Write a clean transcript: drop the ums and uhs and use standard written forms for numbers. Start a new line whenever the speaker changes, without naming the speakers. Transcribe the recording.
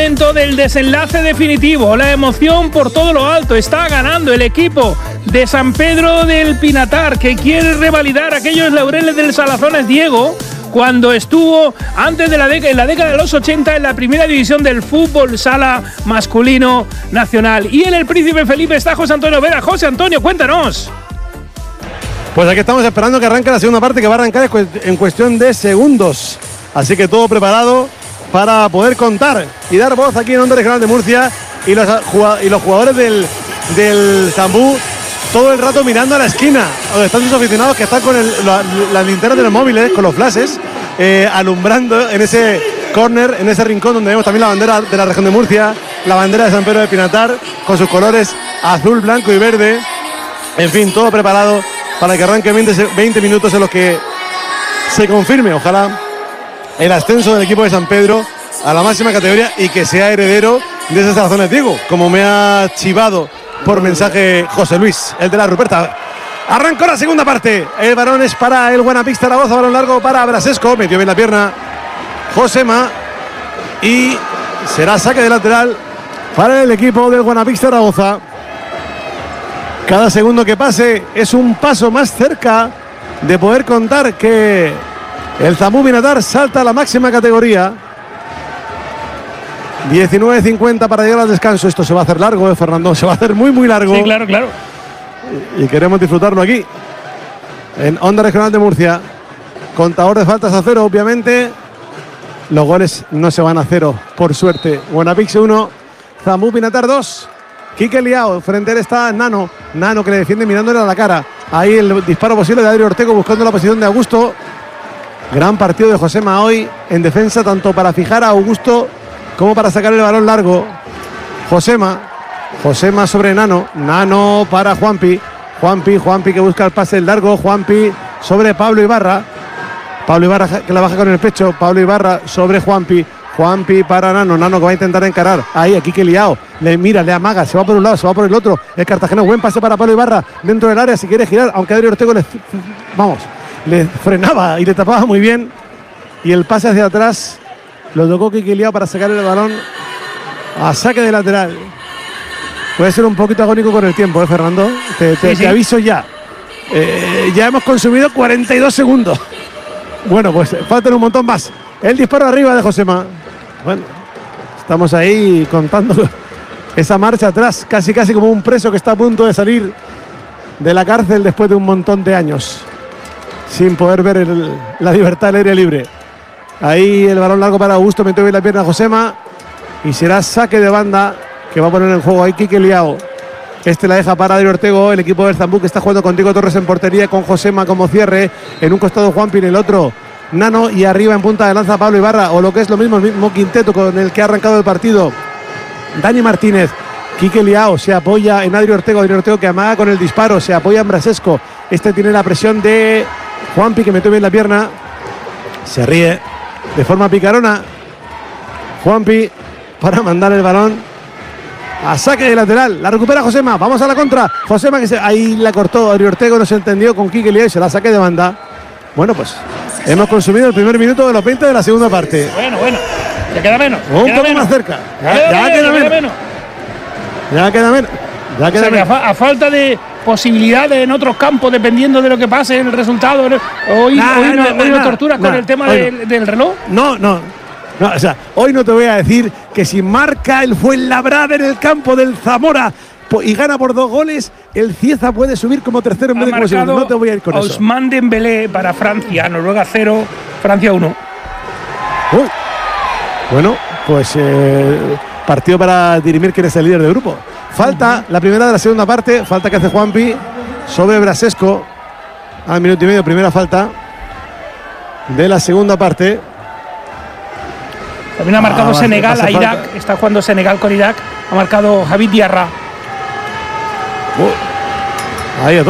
momento del desenlace definitivo. La emoción por todo lo alto. Está ganando el equipo de San Pedro del Pinatar, que quiere revalidar aquellos laureles del Salazones Diego, cuando estuvo antes de en la década de los 80 en la primera división del fútbol sala masculino nacional. Y en el Príncipe Felipe está José Antonio Vera. José Antonio, cuéntanos.
Pues aquí estamos esperando que arranque la segunda parte, que va a arrancar en cuestión de segundos. Así que todo preparado para poder contar y dar voz aquí en Onda Regional de Murcia, y los jugadores del Zambú todo el rato mirando a la esquina, donde están sus aficionados, que están con las linternas de los móviles, con los flashes, alumbrando en ese córner, en ese rincón donde vemos también la bandera de la región de Murcia, la bandera de San Pedro de Pinatar, con sus colores azul, blanco y verde. En fin, todo preparado para que arranque 20 minutos en los que se confirme, ojalá, el ascenso del equipo de San Pedro a la máxima categoría y que sea heredero de esas Salazones Diego, como me ha chivado por mensaje José Luis, el de la Ruperta. Arrancó la segunda parte. El balón es para el Guanapix Zaragoza, balón largo para Brasesco, metió bien la pierna Josema y será saque de lateral para el equipo del Guanapix Zaragoza. Cada segundo que pase es un paso más cerca de poder contar que el Zambú Pinatar salta a la máxima categoría. 19:50 para llegar al descanso. Esto se va a hacer largo, Fernando. Se va a hacer muy, muy largo.
Sí, claro, claro.
Y queremos disfrutarlo aquí, en Onda Regional de Murcia. Contador de faltas a 0, obviamente. Los goles no se van a 0, por suerte. Guanapix 1, Zambú Pinatar 2. Quique Liao, frente a él está Nano. Nano que le defiende mirándole a la cara. Ahí el disparo posible de Adri Ortego buscando la posición de Augusto. Gran partido de Josema hoy en defensa, tanto para fijar a Augusto como para sacar el balón largo. Josema sobre Nano. Nano para Juanpi que busca el pase largo. Juanpi sobre Pablo Ibarra. Pablo Ibarra que la baja con el pecho. Pablo Ibarra sobre Juanpi para Nano. Nano que va a intentar encarar. Ahí, aquí que liado. Le mira, le amaga. Se va por un lado, se va por el otro. El cartagenero. Buen pase para Pablo Ibarra dentro del área si quiere girar. Aunque Adri Ortego le frenaba y le tapaba muy bien. Y el pase hacia atrás lo tocó Quique Liao para sacar el balón a saque de lateral. Puede ser un poquito agónico con el tiempo, Fernando. Te aviso ya. Ya hemos consumido 42 segundos. Bueno, pues faltan un montón más. El disparo arriba de Josema. Bueno, estamos ahí contando esa marcha atrás, casi como un preso que está a punto de salir de la cárcel después de un montón de años sin poder ver la libertad del aire libre. Ahí el balón largo para Augusto, metió bien la pierna a Josema y será saque de banda que va a poner en juego ahí Quique Liao. La deja para Adri Ortego, el equipo del Zambú, que está jugando con Diego Torres en portería, con Josema como cierre, en un costado Juanpi, en el otro Nano, y arriba en punta de lanza Pablo Ibarra, o lo que es lo mismo, el mismo quinteto con el que ha arrancado el partido Dani Martínez. Quique Liao se apoya en Adri Ortego que amaga con el disparo, se apoya en Brasesco. Tiene la presión de Juanpi, que metió bien la pierna, se ríe de forma picarona Juanpi para mandar el balón a saque de lateral. La recupera Josema, vamos a la contra. Josema ahí la cortó Adri Ortego, no se entendió con Quique Liao y se la saque de banda. Bueno, pues hemos consumido el primer minuto de los 20 de la segunda parte.
Bueno, ya queda menos.
Un poco más cerca. Ya queda menos.
A falta de posibilidades en otros campos, dependiendo de lo que pase en el resultado. Hoy no torturas con el tema del reloj.
No, o sea, hoy no te voy a decir que si marca el Fuenlabrada en el campo del Zamora y gana por 2 goles, el Cieza puede subir como tercero en vez de como segundo. No te voy a ir con eso.
Ousmane Dembélé para Francia, Noruega 0, Francia 1.
Bueno, pues partido para dirimir quién es el líder del grupo. Falta la primera de la segunda parte, falta que hace Juanpi sobre Brasesco al minuto y medio, primera falta de la segunda parte.
También ha marcado Senegal a Irak, está jugando Senegal con Irak, ha marcado Javid Diarra.
Ahí